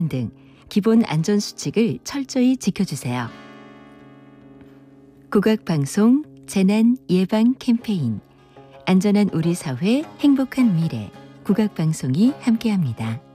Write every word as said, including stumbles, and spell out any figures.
등 기본 안전수칙을 철저히 지켜주세요. 국악방송 재난 예방 캠페인 안전한 우리 사회 행복한 미래 국악방송이 함께합니다.